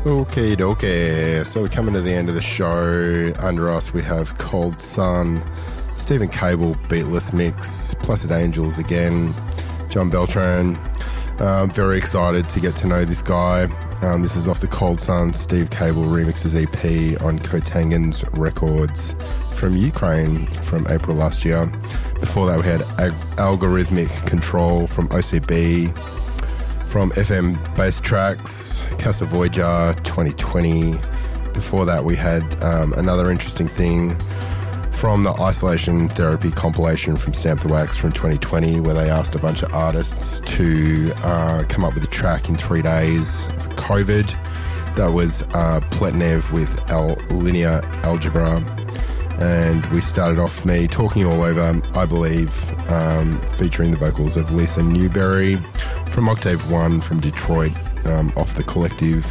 Okay. So we're coming to the end of the show. Under us we have Cold Sun, Stephen Cable, Beatless Mix, Placid Angels again, John Beltran. I'm very excited to get to know this guy. This is off the Cold Sun Steve Cable Remixes EP on Kotangens Records from Ukraine from April last year. Before that we had Algorithmic Control from OCB. From FM Bass Tracks, Casa Voyager 2020. Before that we had another interesting thing from the Isolation Therapy compilation from Stamp the Wax from 2020, where they asked a bunch of artists to come up with a track in 3 days for COVID. That was Pletnev with Linear Algebra. And we started off me talking all over, I believe, featuring the vocals of Lisa Newberry from Octave One from Detroit, off the Collective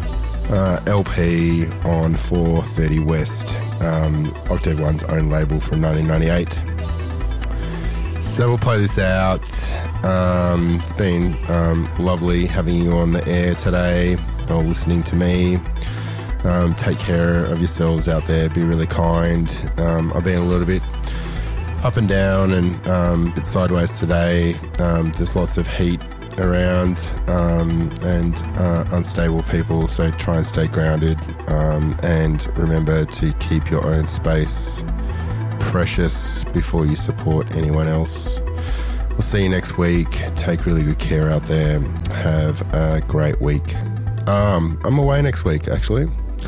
LP on 430 West, Octave One's own label from 1998. So we'll play this out. It's been lovely having you on the air today or listening to me. Take care of yourselves out there. Be really kind. I've been a little bit up and down and a bit sideways today. There's lots of heat around and unstable people, so try and stay grounded, and remember to keep your own space precious before you support anyone else. We'll see you next week. Take really good care out there. Have a great week. I'm away next week actually,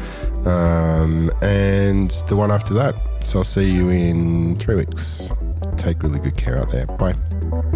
and the one after that, so I'll see you in 3 weeks. Take really good care out there. Bye.